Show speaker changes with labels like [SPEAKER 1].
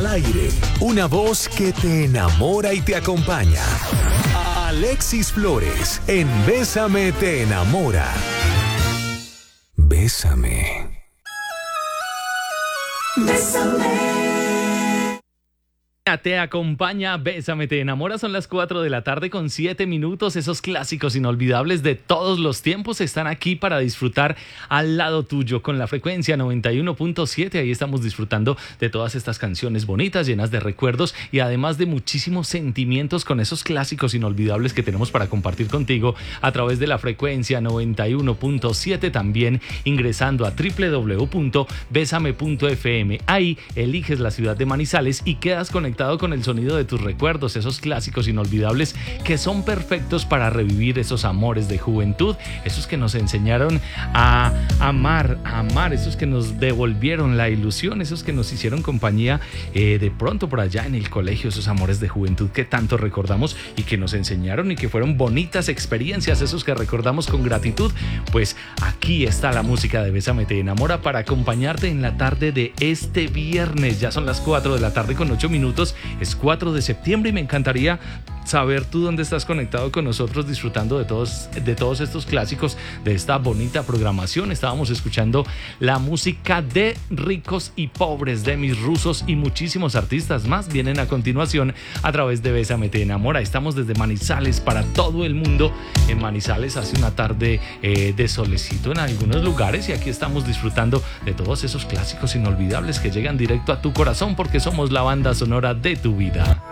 [SPEAKER 1] aire, una voz que te enamora y te acompaña. Alexis Flores, en Bésame te enamora. Bésame.
[SPEAKER 2] Bésame.
[SPEAKER 3] Te acompaña, Bésame, te enamora. Son las 4 de la tarde con 7 minutos. Esos clásicos inolvidables de todos los tiempos están aquí para disfrutar al lado tuyo con la frecuencia 91.7. Ahí estamos disfrutando de todas estas canciones bonitas, llenas de recuerdos y además de muchísimos sentimientos con esos clásicos inolvidables que tenemos para compartir contigo a través de la frecuencia 91.7. También ingresando a www.besame.fm. Ahí eliges la ciudad de Manizales y quedas conectado con el sonido de tus recuerdos, esos clásicos inolvidables que son perfectos para revivir esos amores de juventud, esos que nos enseñaron a amar, esos que nos devolvieron la ilusión, esos que nos hicieron compañía de pronto por allá en el colegio, esos amores de juventud que tanto recordamos y que nos enseñaron y que fueron bonitas experiencias, esos que recordamos con gratitud. Pues aquí está la música de Bésame te enamora para acompañarte en la tarde de este viernes. Ya son las 4 de la tarde con 8 minutos. Es 4 de septiembre y me encantaría saber tú dónde estás conectado con nosotros disfrutando de todos estos clásicos, de esta bonita programación. Estábamos escuchando la música de Ricos y Pobres, de Mis Rusos y muchísimos artistas más vienen a continuación a través de Bésame te enamora. Estamos desde Manizales para todo el mundo. En Manizales hace una tarde de solecito en algunos lugares y aquí estamos disfrutando de todos esos clásicos inolvidables que llegan directo a tu corazón porque somos la banda sonora de tu vida.